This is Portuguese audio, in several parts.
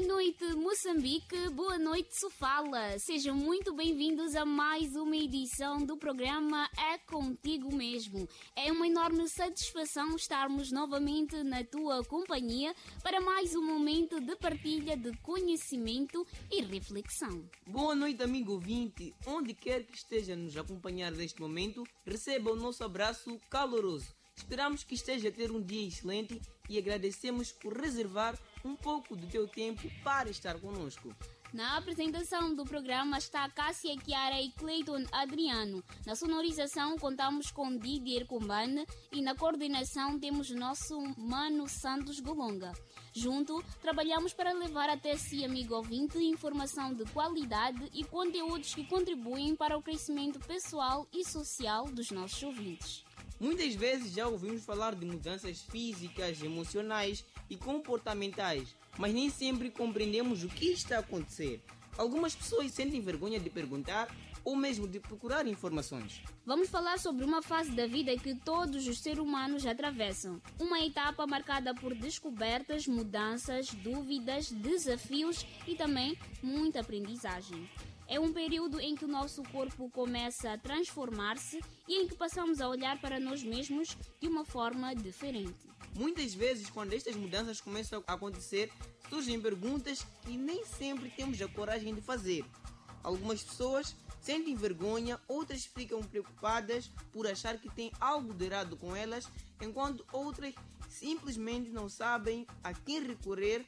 noite, Moçambique. Boa noite, Sofala. Sejam muito bem-vindos a mais uma edição do programa É Contigo Mesmo. É uma enorme satisfação estarmos novamente na tua companhia para mais um momento de partilha de conhecimento e reflexão. Boa noite, amigo ouvinte. Onde quer que esteja a nos acompanhar neste momento, receba o nosso abraço caloroso. Esperamos que esteja a ter um dia excelente e agradecemos por reservar um pouco do teu tempo para estar conosco. Na apresentação do programa está Cássia Chiara e Cleiton Adriano. Na sonorização contamos com Didier Combane e na coordenação temos nosso Mano Santos Golonga. Junto, trabalhamos para levar até si, amigo ouvinte, informação de qualidade e conteúdos que contribuem para o crescimento pessoal e social dos nossos ouvintes. Muitas vezes já ouvimos falar de mudanças físicas, emocionais e comportamentais, mas nem sempre compreendemos o que está a acontecer. Algumas pessoas sentem vergonha de perguntar ou mesmo de procurar informações. Vamos falar sobre uma fase da vida que todos os seres humanos atravessam. Uma etapa marcada por descobertas, mudanças, dúvidas, desafios e também muita aprendizagem. É um período em que o nosso corpo começa a transformar-se e em que passamos a olhar para nós mesmos de uma forma diferente. Muitas vezes, quando estas mudanças começam a acontecer, surgem perguntas que nem sempre temos a coragem de fazer. Algumas pessoas sentem vergonha, outras ficam preocupadas por achar que tem algo de errado com elas, enquanto outras simplesmente não sabem a quem recorrer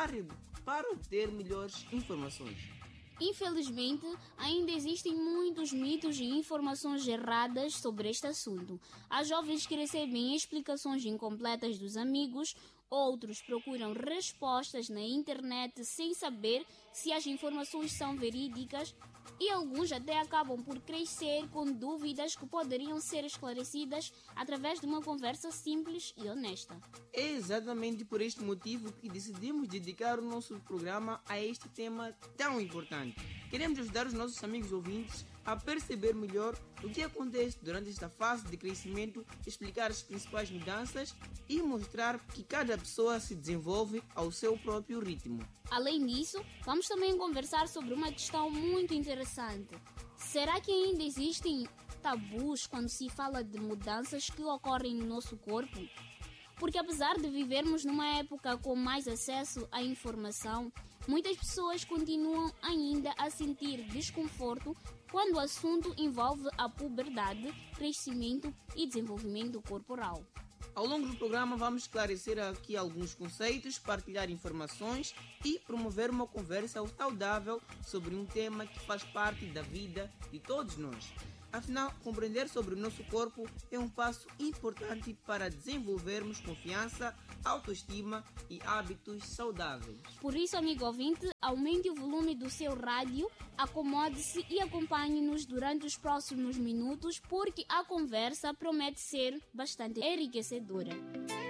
para obter melhores informações. Infelizmente, ainda existem muitos mitos e informações erradas sobre este assunto. Há jovens que recebem explicações incompletas dos amigos, outros procuram respostas na internet sem saber se as informações são verídicas e alguns até acabam por crescer com dúvidas que poderiam ser esclarecidas através de uma conversa simples e honesta. É exatamente por este motivo que decidimos dedicar o nosso programa a este tema tão importante. Queremos ajudar os nossos amigos ouvintes a perceber melhor o que acontece durante esta fase de crescimento, explicar as principais mudanças e mostrar que cada pessoa se desenvolve ao seu próprio ritmo. Além disso, vamos também conversar sobre uma questão muito interessante. Será que ainda existem tabus quando se fala de mudanças que ocorrem no nosso corpo? Porque apesar de vivermos numa época com mais acesso à informação, muitas pessoas continuam ainda a sentir desconforto quando o assunto envolve a puberdade, crescimento e desenvolvimento corporal. Ao longo do programa vamos esclarecer aqui alguns conceitos, partilhar informações e promover uma conversa saudável sobre um tema que faz parte da vida de todos nós. Afinal, compreender sobre o nosso corpo é um passo importante para desenvolvermos confiança, autoestima e hábitos saudáveis. Por isso, amigo ouvinte, aumente o volume do seu rádio, acomode-se e acompanhe-nos durante os próximos minutos, porque a conversa promete ser bastante enriquecedora.